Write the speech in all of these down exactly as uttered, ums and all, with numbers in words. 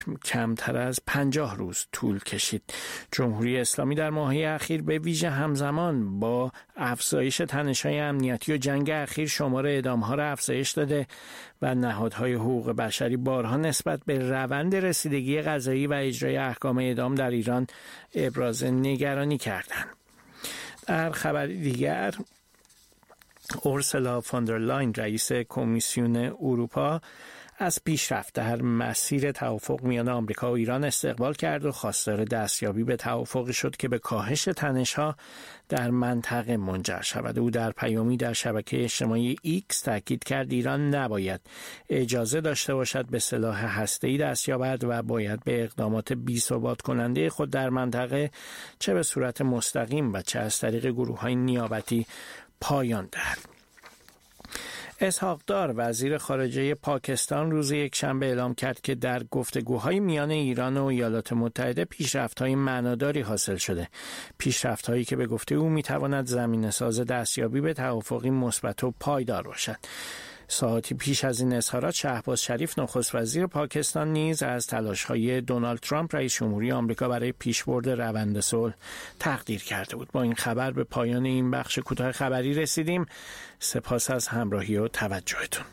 کمتر از پنجاه روز طول کشید. جمهوری اسلامی در ماه‌های اخیر به ویژه همزمان با افزایش تنش‌های امنیتی و جنگ اخیر شمار اعدام‌ها را افزایش داده و نهادهای حقوق بشری بارها نسبت به روند رسیدگی قضایی و اجرای احکام اعدام در ایران ابراز نگرانی کردند. در خبر دیگر، اورسولا فون در لاین رئیس کمیسیون اروپا از پیشرفت در مسیر توافق میان آمریکا و ایران استقبال کرد و خواستار دستیابی به توافقی شد که به کاهش تنش‌ها در منطقه منجر شود. او در پیامی در شبکه اجتماعی ایکس تاکید کرد ایران نباید اجازه داشته باشد به سلاح هسته‌ای دست یابد و باید به اقدامات بی‌ثبات کننده خود در منطقه چه به صورت مستقیم و چه از طریق گروه‌های نیابتی پایان دهد. اسحاق دار وزیر خارجه پاکستان روز یکشنبه اعلام کرد که در گفتگوهای میان ایران و ایالات متحده پیشرفت‌های معناداری حاصل شده. پیشرفت‌هایی که به گفته او می‌تواند زمینه‌ساز دستیابی به توافقی مثبت و پایدار باشد. ساعتی پیش از این اظهارات شهباز شریف نخست وزیر پاکستان نیز از تلاش‌های دونالد ترامپ رئیس جمهوری آمریکا برای پیشبرد روند صلح تقدیر کرده بود. با این خبر به پایان این بخش کوتاه خبری رسیدیم. سپاس از همراهی و توجهتون.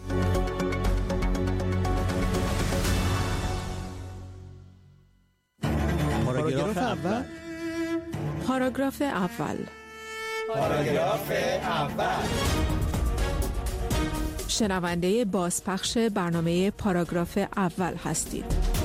پاراگراف اول. پاراگراف اول. پاراگراف اول. شنونده بازپخش برنامه پاراگراف اول هستید.